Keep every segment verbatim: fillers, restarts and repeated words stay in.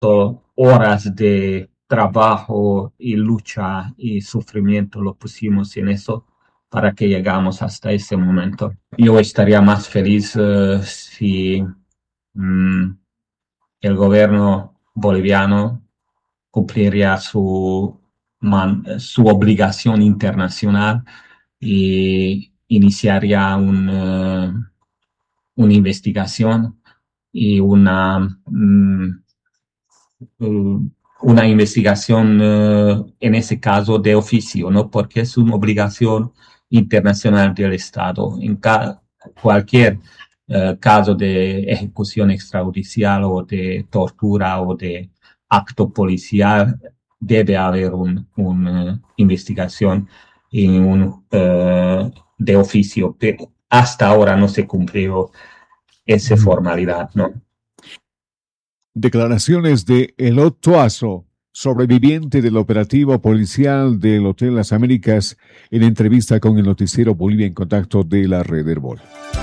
horas de trabajo y lucha y sufrimiento lo pusimos en eso para que llegamos hasta ese momento. Yo estaría más feliz uh, si um, el gobierno boliviano cumpliría su, man, su obligación internacional y iniciaría un, uh, una investigación y una, um, uh, una investigación uh, en ese caso de oficio, ¿no? Porque es una obligación internacional del Estado. En ca- cualquier uh, caso de ejecución extrajudicial o de tortura o de acto policial, debe haber una un, uh, investigación y un, uh, de oficio, pero hasta ahora no se cumplió esa formalidad, ¿no? Declaraciones de Elot Toazo, sobreviviente del operativo policial del Hotel Las Américas, en entrevista con el noticiero Bolivia en Contacto de la Red Herbol.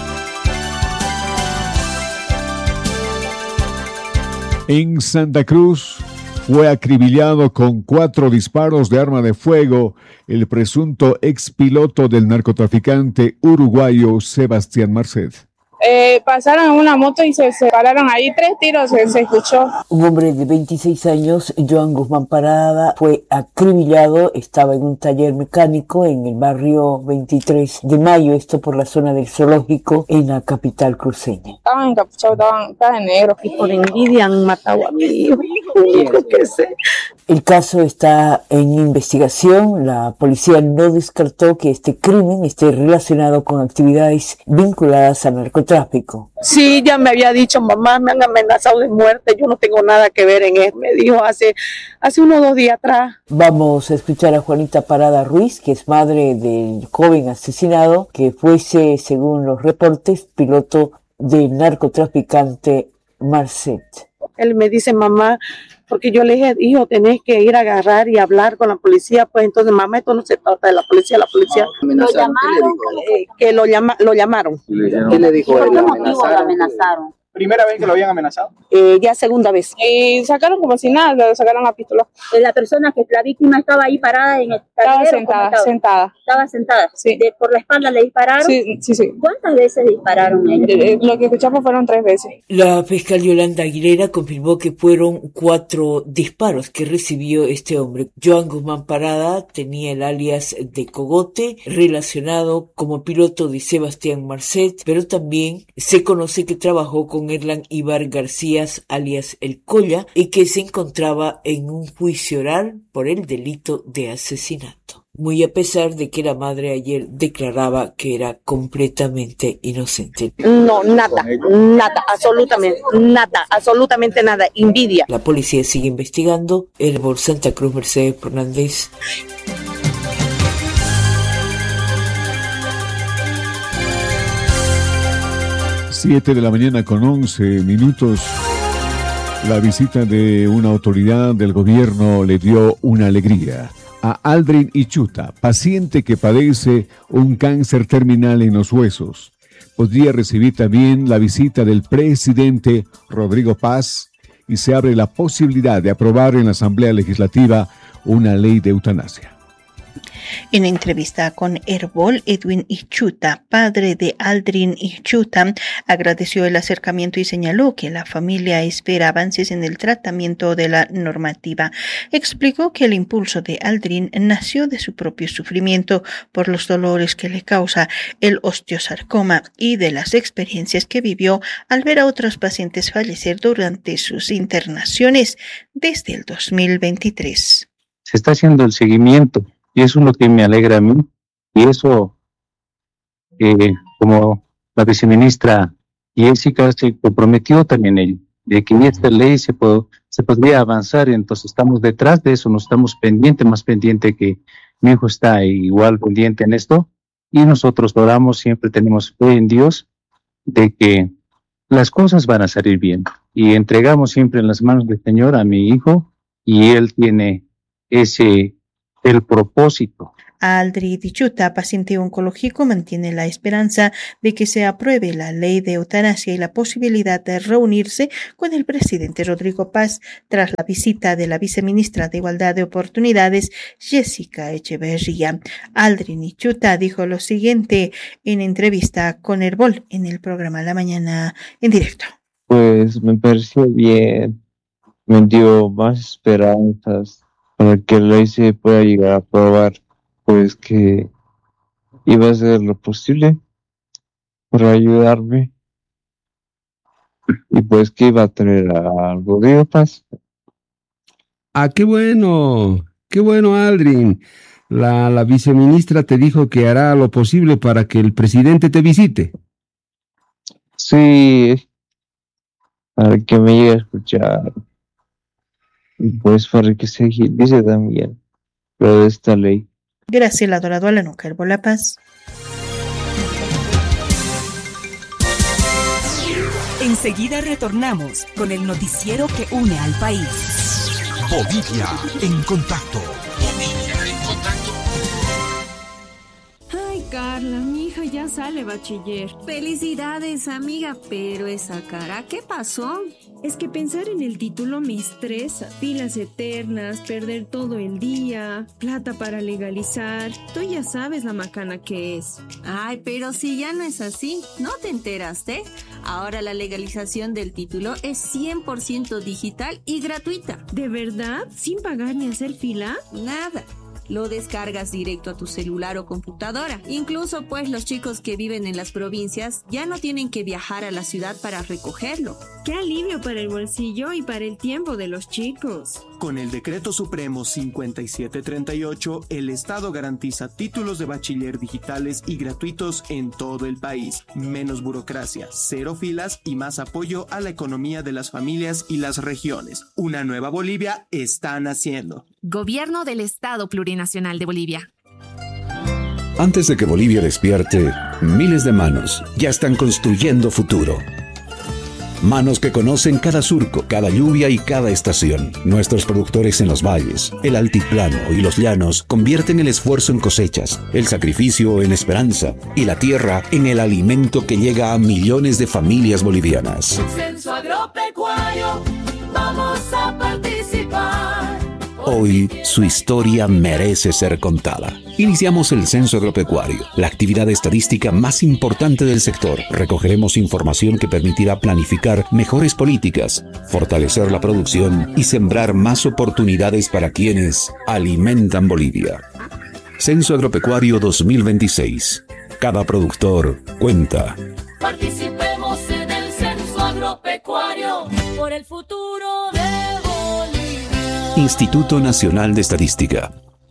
En Santa Cruz fue acribillado con cuatro disparos de arma de fuego el presunto expiloto del narcotraficante uruguayo Sebastián Marcet. Eh, pasaron en una moto y se separaron ahí, tres tiros se, se escuchó. Un hombre de veintiséis años, Joan Guzmán Parada, fue acribillado, estaba en un taller mecánico en el barrio veintitrés de mayo, esto por la zona del zoológico en la capital cruceña. Estaban encapuchados, estaban, estaban negros. Y por envidia han matado a mi hijo, único que sé. El caso está en investigación. La policía no descartó que este crimen esté relacionado con actividades vinculadas al narcotráfico. Sí, ya me había dicho, mamá, me han amenazado de muerte, yo no tengo nada que ver en eso, me dijo hace, hace unos dos días atrás. Vamos a escuchar a Juanita Parada Ruiz, que es madre del joven asesinado, que fuese, según los reportes, piloto del narcotraficante Marcet. Él me dice, mamá, porque yo le dije, hijo, tenés que ir a agarrar y hablar con la policía, pues entonces, mamá, esto no se trata de la policía, la policía. ¿Lo llamaron? Eh, que lo, llama, lo llamaron. ¿Qué le dijo? ¿Por qué motivo lo amenazaron? ¿Primera vez que lo habían amenazado? Eh, ya segunda vez. Y sacaron como si nada, le sacaron la pistola. La persona que la víctima estaba ahí parada en el Estaba sentada, estaba? sentada. Estaba sentada. Sí. De, ¿Por la espalda le dispararon? Sí, sí, sí. ¿Cuántas veces dispararon ellos? Eh, Lo que escuchamos fueron tres veces. La fiscal Yolanda Aguilera confirmó que fueron cuatro disparos que recibió este hombre. Joan Guzmán Parada tenía el alias de Cogote, relacionado como piloto de Sebastián Marcet, pero también se conoce que trabajó con Erlan Ibar García, alias El Colla, y que se encontraba en un juicio oral por el delito de asesinato. Muy a pesar de que la madre ayer declaraba que era completamente inocente. No, nada, nada, absolutamente, nada, absolutamente nada, envidia. La policía sigue investigando. Herbol Santa Cruz, Mercedes Fernández. Siete de la mañana con once minutos. La visita de una autoridad del gobierno le dio una alegría a Aldrin Ichuta, paciente que padece un cáncer terminal en los huesos. Podría recibir también la visita del presidente Rodrigo Paz y se abre la posibilidad de aprobar en la Asamblea Legislativa una ley de eutanasia. En entrevista con Herbol, Edwin Ichuta, padre de Aldrin Ichuta, agradeció el acercamiento y señaló que la familia espera avances en el tratamiento de la normativa. Explicó que el impulso de Aldrin nació de su propio sufrimiento por los dolores que le causa el osteosarcoma y de las experiencias que vivió al ver a otros pacientes fallecer durante sus internaciones desde el dos mil veintitrés. Se está haciendo el seguimiento. Y eso es lo que me alegra a mí. Y eso, eh, como la viceministra Jessica se comprometió también ella, de que esta ley se, pod- se podría avanzar. Entonces estamos detrás de eso, no estamos pendientes, más pendiente que mi hijo está igual pendiente en esto. Y nosotros oramos, siempre tenemos fe en Dios de que las cosas van a salir bien. Y entregamos siempre en las manos del Señor a mi hijo y él tiene ese... el propósito Aldrin Ichuta, paciente oncológico, mantiene la esperanza de que se apruebe la ley de eutanasia y la posibilidad de reunirse con el presidente Rodrigo Paz tras la visita de la viceministra de Igualdad de Oportunidades, Jessica Echeverría. Aldrin Ichuta dijo lo siguiente en entrevista con Herbol en el programa La Mañana en Directo. Pues me pareció bien, me dio más esperanzas para que la ley se pueda llegar a aprobar, pues que iba a hacer lo posible para ayudarme y pues que iba a traer a Rodrigo Paz. Ah, qué bueno, qué bueno, Aldrin. La, la viceministra te dijo que hará lo posible para que el presidente te visite. Sí, para que me llegue a escuchar. Y pues para que se agilice también lo de esta ley. Graciela Dorado, la nuca, Herbol La Paz. Enseguida retornamos con el noticiero que une al país. Bolivia en contacto. Bolivia en contacto. Ay, Carla, mi hija ya sale bachiller. Felicidades, amiga, pero esa cara, ¿qué pasó? Es que pensar en el título me estresa. Filas eternas, perder todo el día, plata para legalizar. Tú ya sabes la macana que es. Ay, pero si ya no es así, ¿no te enteraste? Ahora la legalización del título es cien por ciento digital y gratuita. ¿De verdad? ¿Sin pagar ni hacer fila? Nada. Lo descargas directo a tu celular o computadora. Incluso pues los chicos que viven en las provincias ya no tienen que viajar a la ciudad para recogerlo. ¡Qué alivio para el bolsillo y para el tiempo de los chicos! Con el Decreto Supremo cincuenta y siete treinta y ocho, el Estado garantiza títulos de bachiller digitales y gratuitos en todo el país. Menos burocracia, cero filas y más apoyo a la economía de las familias y las regiones. Una nueva Bolivia está naciendo. Gobierno del Estado Plurinacional de Bolivia. Antes de que Bolivia despierte, miles de manos ya están construyendo futuro. Manos que conocen cada surco, cada lluvia y cada estación. Nuestros productores en los valles, el altiplano y los llanos convierten el esfuerzo en cosechas, el sacrificio en esperanza y la tierra en el alimento que llega a millones de familias bolivianas. Censo Agropecuario, vamos a participar. Hoy su historia merece ser contada. Iniciamos el Censo Agropecuario, la actividad estadística más importante del sector. Recogeremos información que permitirá planificar mejores políticas, fortalecer la producción y sembrar más oportunidades para quienes alimentan Bolivia. Censo Agropecuario dos mil veintiséis. Cada productor cuenta. Participemos en el Censo Agropecuario por el futuro de Bolivia. Instituto Nacional de Estadística.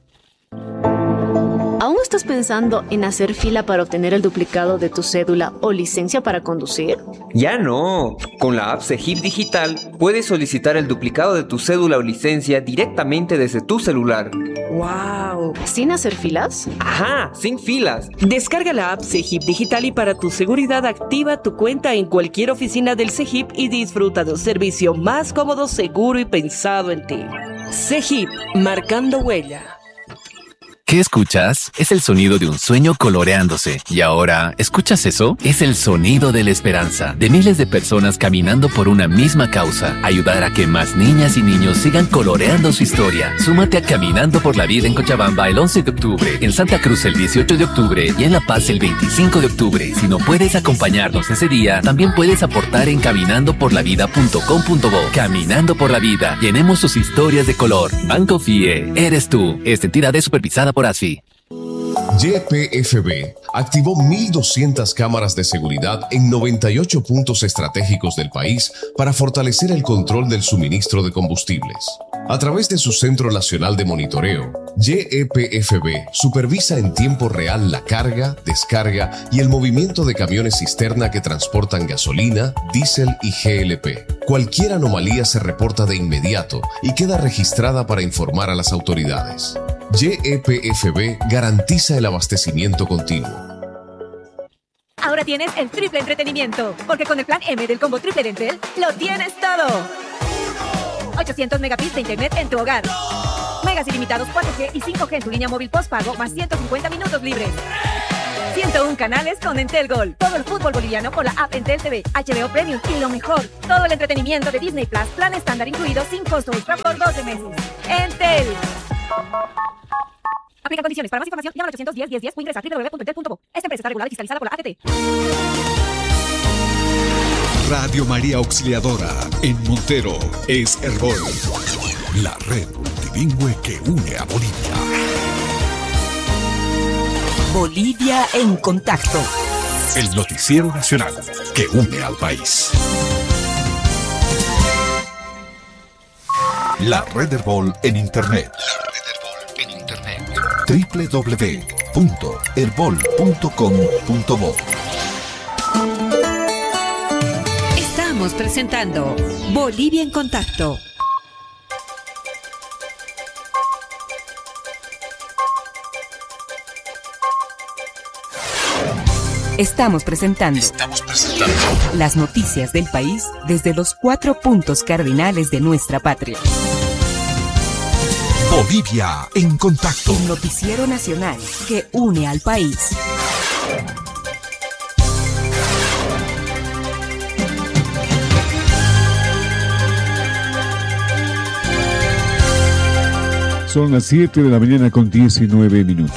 ¿Aún estás pensando en hacer fila para obtener el duplicado de tu cédula o licencia para conducir? Ya no. Con la app Cegip Digital puedes solicitar el duplicado de tu cédula o licencia directamente desde tu celular. ¡Wow! ¿Sin hacer filas? Ajá, sin filas. Descarga la app Cegip Digital y para tu seguridad activa tu cuenta en cualquier oficina del Cegip y disfruta de un servicio más cómodo, seguro y pensado en ti. Cegip, marcando huella. ¿Qué escuchas? Es el sonido de un sueño coloreándose. Y ahora, ¿escuchas eso? Es el sonido de la esperanza, de miles de personas caminando por una misma causa. Ayudar a que más niñas y niños sigan coloreando su historia. Súmate a Caminando por la Vida en Cochabamba el once de octubre, en Santa Cruz el dieciocho de octubre y en La Paz el veinticinco de octubre. Si no puedes acompañarnos ese día, también puedes aportar en caminando por la vida punto com punto bo. Caminando por la Vida. Llenemos sus historias de color. Banco F I E. Eres tú. Esta entidad es supervisada por A S F I. Y P F B activó mil doscientas cámaras de seguridad en noventa y ocho puntos estratégicos del país para fortalecer el control del suministro de combustibles. A través de su Centro Nacional de Monitoreo, Y P F B supervisa en tiempo real la carga, descarga y el movimiento de camiones cisterna que transportan gasolina, diésel y G L P. Cualquier anomalía se reporta de inmediato y queda registrada para informar a las autoridades. Y P F B garantiza el abastecimiento continuo. Ahora tienes el triple entretenimiento, porque con el plan M del combo triple de Entel, lo tienes todo. ochocientos megabits de internet en tu hogar. Megas ilimitados cuatro G y cinco G en tu línea móvil postpago más ciento cincuenta minutos libres. ciento uno canales con Entel Gol. Todo el fútbol boliviano con la app Entel T V, H B O Premium y lo mejor, todo el entretenimiento de Disney Plus, plan estándar incluido sin costo extra por doce meses. Entel. Aplica condiciones. Para más información, llama al ochocientos diez, diez, diez o ingresa a doble u doble u doble u punto entel punto co. Esta empresa está regulada y fiscalizada por la A T T. Radio María Auxiliadora en Montero es Herbol, la red multilingüe que une a Bolivia. Bolivia en contacto. El noticiero nacional que une al país. La red Herbol en internet. La red Herbol en internet. doble u doble u doble u punto herbol punto com punto bo. Estamos presentando Bolivia en contacto. Estamos presentando, Estamos presentando las noticias del país desde los cuatro puntos cardinales de nuestra patria. Bolivia en contacto. El noticiero nacional que une al país. Son las siete de la mañana con diecinueve minutos.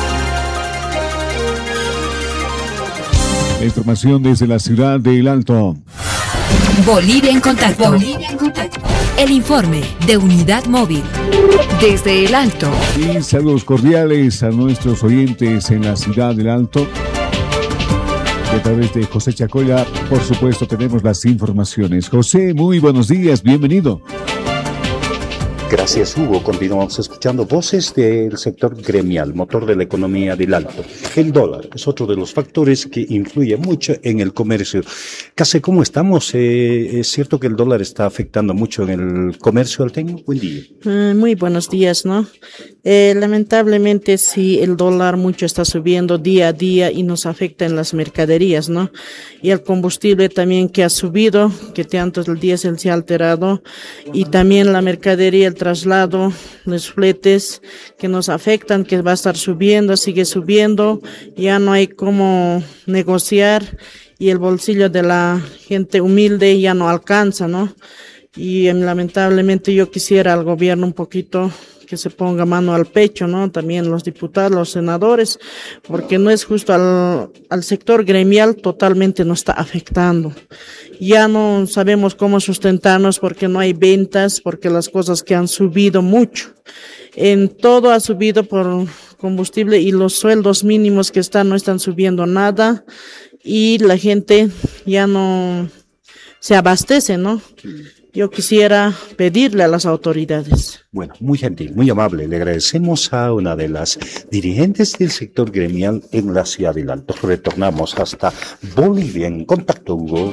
La información desde la ciudad de El Alto. Bolivia en contacto. Bolivia en contacto. El informe de Unidad Móvil desde El Alto. Y saludos cordiales a nuestros oyentes en la ciudad del Alto. Y a través de José Chacoya, por supuesto, tenemos las informaciones. José, muy buenos días, bienvenido. Gracias, Hugo. Continuamos escuchando voces del sector gremial, motor de la economía del Alto. El dólar es otro de los factores que influye mucho en el comercio. Casi, ¿cómo estamos? Eh, ¿Es cierto que el dólar está afectando mucho en el comercio alteño? Buen día. Uh, muy buenos días, ¿no? Eh, lamentablemente sí, el dólar mucho está subiendo día a día y nos afecta en las mercaderías, ¿no? Y el combustible también que ha subido, que tanto el diésel se ha alterado, y también la mercadería, el traslado, los fletes que nos afectan, que va a estar subiendo, sigue subiendo, ya no hay cómo negociar y el bolsillo de la gente humilde ya no alcanza, ¿no? Y eh, lamentablemente yo quisiera al gobierno un poquito que se ponga mano al pecho, ¿no? También los diputados, los senadores, porque no es justo al, al sector gremial, totalmente nos está afectando. Ya no sabemos cómo sustentarnos porque no hay ventas, porque las cosas que han subido mucho. En todo ha subido por combustible y los sueldos mínimos que están no están subiendo nada y la gente ya no se abastece, ¿no? Yo quisiera pedirle a las autoridades. Bueno, muy gentil, muy amable. Le agradecemos a una de las dirigentes del sector gremial en la ciudad del Alto. Retornamos hasta Bolivia en contacto, Hugo.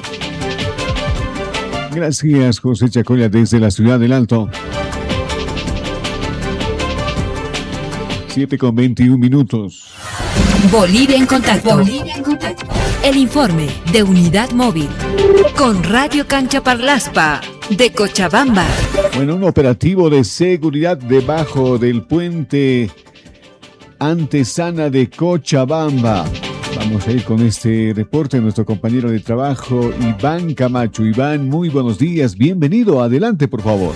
Gracias, José Chacoya, desde la ciudad del Alto. siete con veintiún minutos. Bolivia en contacto. Bolivia en contacto. El informe de Unidad Móvil con Radio Cancha Parlaspa de Cochabamba. Bueno, un operativo de seguridad debajo del puente Antesana de Cochabamba. Vamos a ir con este reporte de nuestro compañero de trabajo, Iván Camacho. Iván, muy buenos días, bienvenido, adelante por favor.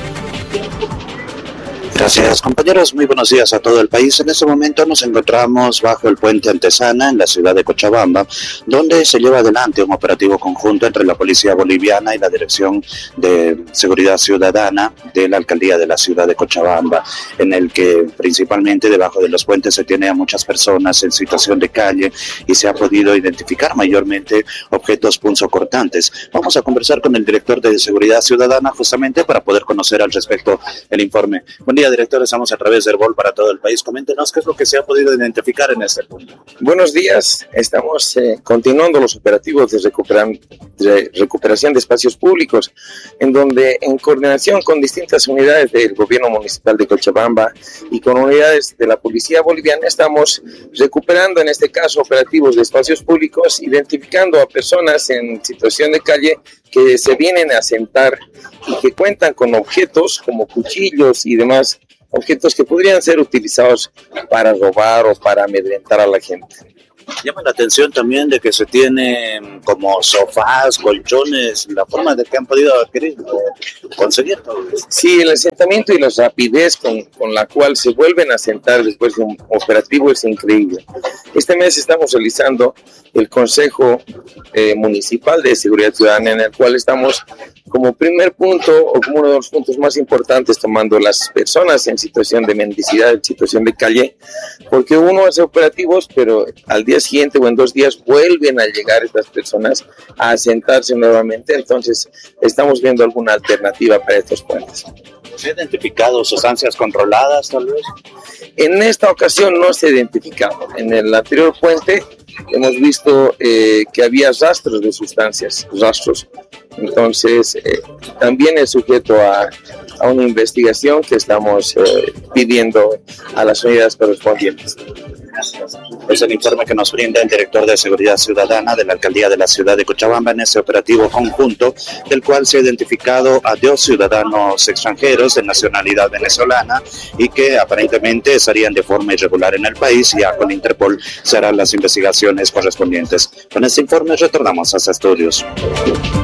Gracias, compañeros. Muy buenos días a todo el país. En este momento nos encontramos bajo el puente Antesana en la ciudad de Cochabamba, donde se lleva adelante un operativo conjunto entre la Policía Boliviana y la Dirección de Seguridad Ciudadana de la Alcaldía de la ciudad de Cochabamba, en el que principalmente debajo de los puentes se tiene a muchas personas en situación de calle y se ha podido identificar mayormente objetos punzocortantes. Vamos a conversar con el director de Seguridad Ciudadana justamente para poder conocer al respecto el informe. Buen día, director, estamos a través de Herbol para todo el país. Coméntenos qué es lo que se ha podido identificar en este punto. Buenos días, estamos eh, continuando los operativos de, recuperan, de recuperación de espacios públicos, en donde en coordinación con distintas unidades del gobierno municipal de Cochabamba y con unidades de la Policía Boliviana estamos recuperando en este caso operativos de espacios públicos, identificando a personas en situación de calle que se vienen a sentar y que cuentan con objetos como cuchillos y demás objetos que podrían ser utilizados para robar o para amedrentar a la gente. Llama la atención también de que se tienen como sofás, colchones, la forma de que han podido adquirir o conseguir todo esto. Sí, el asentamiento y la rapidez con, con la cual se vuelven a asentar después de un operativo es increíble. Este mes estamos realizando el Consejo eh, Municipal de Seguridad Ciudadana, en el cual estamos como primer punto o como uno de los puntos más importantes tomando las personas en situación de mendicidad, en situación de calle, porque uno hace operativos, pero al día siguiente o en dos días vuelven a llegar estas personas a asentarse nuevamente. Entonces estamos viendo alguna alternativa para estos puentes. ¿Se ha identificado sustancias controladas tal vez? En esta ocasión no se ha identificado. En el anterior puente hemos visto eh, que había rastros de sustancias, rastros. Entonces eh, también es sujeto a, a una investigación que estamos eh, pidiendo a las unidades correspondientes. Es el informe que nos brinda el director de Seguridad Ciudadana de la Alcaldía de la Ciudad de Cochabamba en ese operativo conjunto, del cual se ha identificado a dos ciudadanos extranjeros de nacionalidad venezolana y que aparentemente estarían de forma irregular en el país. Ya con Interpol se harán las investigaciones correspondientes. Con este informe retornamos a estudios.